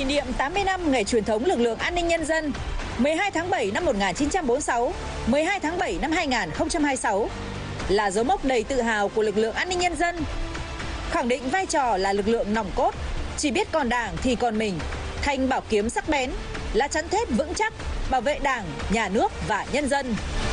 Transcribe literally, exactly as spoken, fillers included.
niệm tám mươi năm ngày truyền thống lực lượng an ninh nhân dân mười hai tháng bảy năm một nghìn chín trăm bốn mươi sáu, mười hai tháng bảy năm hai nghìn không trăm hai mươi sáu là dấu mốc đầy tự hào của lực lượng an ninh nhân dân, khẳng định vai trò là lực lượng nòng cốt, chỉ biết còn Đảng thì còn mình, thanh bảo kiếm sắc bén, lá chắn thép vững chắc, bảo vệ Đảng, nhà nước và nhân dân.